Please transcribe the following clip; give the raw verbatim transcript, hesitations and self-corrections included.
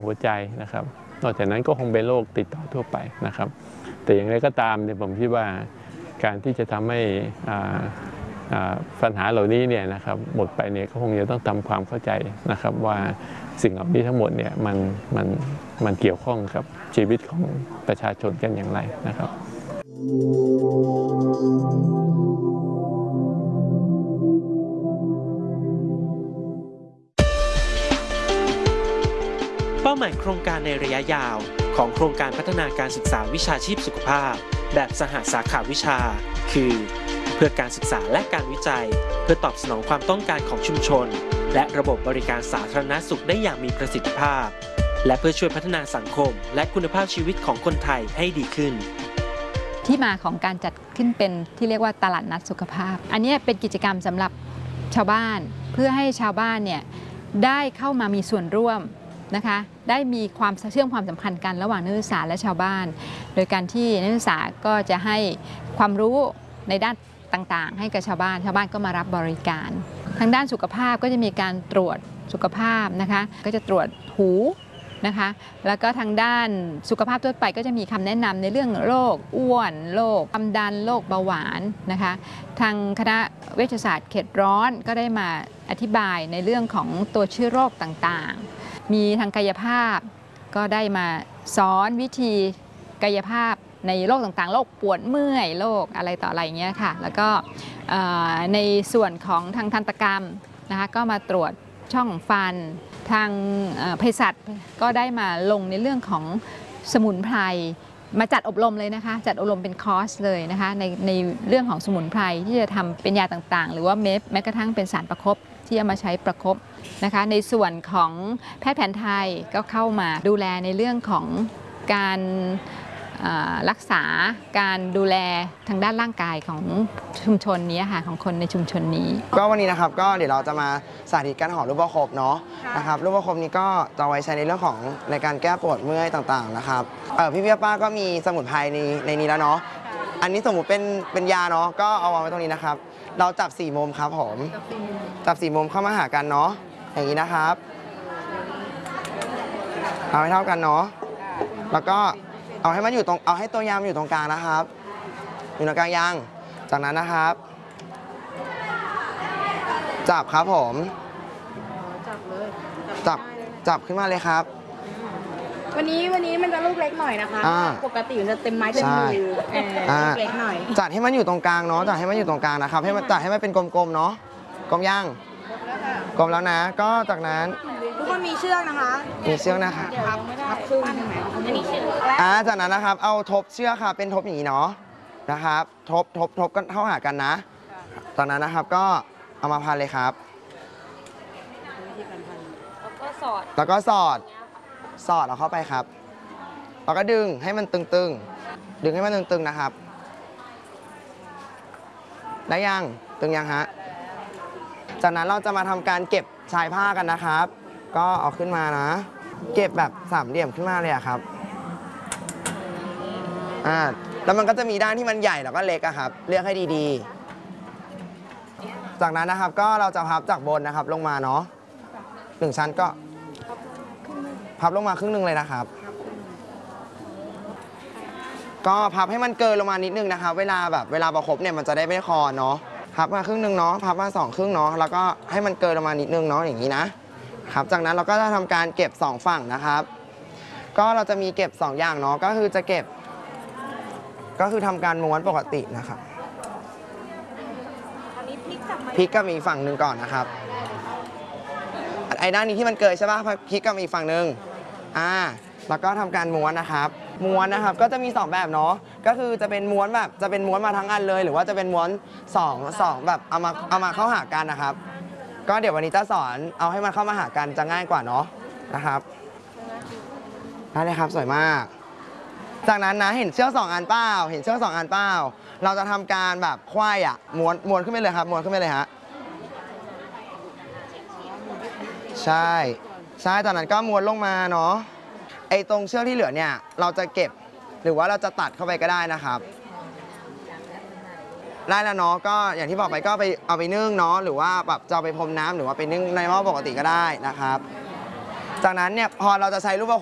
หัวใจนะครับนอกจากนั้นก็คงเป็นโรคติดต่อทั่วไปนะครับแต่อย่างไรก็ตามเนี่ยผมคิดว่าการที่จะทำให้ปัญหาเหล่านี้เนี่ยนะครับหมดไปเนี่ยก็คงจะต้องทำความเข้าใจนะครับว่าสิ่งเหล่านี้ทั้งหมดเนี่ยมันมันมันเกี่ยวข้องกับชีวิตของประชาชนกันอย่างไรนะครับเป้าหมายโครงการในระยะยาวของโครงการพัฒนาการศึกษาวิชาชีพสุขภาพแบบสหสาขาวิชาคือเพื่อการศึกษาและการวิจัยเพื่อตอบสนองความต้องการของชุมชนและระบบบริการสาธารณสุขได้อย่างมีประสิทธิภาพและเพื่อช่วยพัฒนาสังคมและคุณภาพชีวิตของคนไทยให้ดีขึ้นที่มาของการจัดขึ้นเป็นที่เรียกว่าตลาดนัดสุขภาพอันนี้เป็นกิจกรรมสำหรับชาวบ้านเพื่อให้ชาวบ้านเนี่ยได้เข้ามามีส่วนร่วมนะคะได้มีความเชื่อมความสัมพันธ์กันระหว่างนักศึกษาและชาวบ้านโดยการที่นักศึกษาก็จะให้ความรู้ในด้านต่างๆให้กับชาวบ้านชาวบ้านก็มารับบริการทางด้านสุขภาพก็จะมีการตรวจสุขภาพนะคะก็จะตรวจหูนะคะแล้วก็ทางด้านสุขภาพทั่วไปก็จะมีคำแนะนำในเรื่องโรคอ้วนโรคความดันโรคเบาหวานนะคะทางคณะเวชศาสตร์เขตร้อนก็ได้มาอธิบายในเรื่องของตัวเชื้อโรคต่างๆมีทางกายภาพก็ได้มาสอนวิธีกายภาพในโรคต่างๆโรคปวดเมื่อยโรคอะไรต่ออะไรอย่างเงี้ยค่ะแล้วก็ในส่วนของทางทันตกรรมนะคะก็มาตรวจช่องฟันทางเภสัชก็ได้มาลงในเรื่องของสมุนไพรมาจัดอบรมเลยนะคะจัดอบรมเป็นคอร์สเลยนะคะในในเรื่องของสมุนไพรที่จะทำเป็นยาต่างๆหรือว่าแม้แม้กระทั่งเป็นสารประคบที่จะมาใช้ประคบนะคะในส่วนของแพทย์แผนไทยก็เข้ามาดูแลในเรื่องของการรักษาการดูแลทางด้านร่างกายของชุมชนนี้ค่ะของคนในชุมชนนี้ก็วันนี้นะครับก็เดี๋ยวเราจะมาสาธิตการห่อลูกประคบเนาะนะครับลูกประคบนี้ก็จะไว้ใช้ในเรื่องของในการแก้ปวดเมื่อยต่างๆนะครับเออพี่เบี้ยป้าก็มีสมุนไพรในในนี้แล้วเนาะอันนี้สมมุติเป็นเป็นยาเนาะก็เอาวางไว้ตรงนี้นะครับเราจับสี่มุมครับผมจับสี่มุมเข้ามาหากันเนาะอย่างนี้นะครับเอาให้เท่ากันเนาะแล้วก็เอาให้มันอยู่ตรงเอาให้ตัวยามันอยู่ตรงกลางนะครับอยู่ตรงกลางยางจากนั้นนะครับจับครับผมจับเลยจับจับขึ้นมาเลยครับวันนี้วันนี้มันจะลูกเล็กหน่อยนะคะปกติมันจะเต็มไม้เต็มมือลูกเล็กหน่อยจัดให้มันอยู่ตรงกลางเนาะจัดให้มันอยู่ตรงกลางนะครับให้มันจัดให้มันเป็นกลมๆเนาะกลมย่างกลมแล้วนะก็จากนั้นทุกคนมีเชือกนะคะมีเชือกนะคะครับครับครึ่งอันนี้เชือกอ่าจากนั้นนะครับเอาทบเชือกค่ะเป็นทบอย่างนี้เนาะนะครับทบทบทบกันเข้าหากันนะจากนั้นนะครับก็เอามาพันเลยครับแล้วก็สอดแล้วก็สอดสอดเอาเข้าไปครับแล้วก็ดึงให้มันตึงๆดึงให้มันตึงๆนะครับได้ยังตึงยังฮะจากนั้นเราจะมาทำการเก็บชายผ้ากันนะครับก็เอาขึ้นมานะเก็บแบบสามเหลี่ยมขึ้นมาเลยครับอ่าแล้วมันก็จะมีด้านที่มันใหญ่แล้วก็เล็กอะครับเลือกให้ดีๆจากนั้นนะครับก็เราจะพับจากบนนะครับลงมาเนาะหนึ่งชั้นก็พับลงมาครึ่งหนึ่งเลยนะครับก็พับให้มันเกินลงมานิดนึงนะครับเวลาแบบเวลาประคบเนี่ยมันจะได้ไม่คอเนาะพับมาครึ่งหนึ่งเนาะพับมาสองครึ่งเนาะแล้วก็ให้มันเกินลงมานิดนึงเนาะอย่างนี้นะครับจากนั้นเราก็จะทำการเก็บสองฝั่งนะครับก็เราจะมีเก็บสองอย่างเนาะก็คือจะเก็บก็คือทำการม้วนปกตินะครับพลิกกับอีกฝั่งหนึ่งก่อนนะครับไอ้ด้านนี้ที่มันเกิดใช่ป่ะพลิกกับอีกฝั่งหนึ่งอ่าแล้วก็ทำการม้วนนะครับม้วนนะครับก็จะมีสองแบบเนาะก็คือจะเป็นม้วนแบบจะเป็นม้วนมาทั้งอันเลยหรือว่าจะเป็นม้วนสองสองแบบเอามาเอามาเข้าหากันนะครับก็เดี๋ยววันนี้จะสอนเอาให้มันเข้ามาหากันจะง่ายกว่าเนาะนะครับได้เลยครับสวยมากจากนั้นนะเห็นเชือกสองอันเปล่าเห็นเชือกสองอันเปล่าเราจะทำการแบบควายอ่ะม้วนม้วนขึ้นไปเลยครับม้วนขึ้นไปเลยฮะใช่ใช่จากนั้นก็ม้วนลงมาเนาะไอ้ตรงเชือกที่เหลือเนี่ยเราจะเก็บหรือว่าเราจะตัดเข้าไปก็ได้นะครับได้แล้วเนาะก็อย่างที่บอกไปก็ไปเอาไปนึ่งเนาะหรือว่าแบบจะเอาไปพรมน้ำหรือว่าไปนึ่งในหม้อปกติก็ได้นะครับจากนั้นเนี่ยพอเราจะใช้รูปประ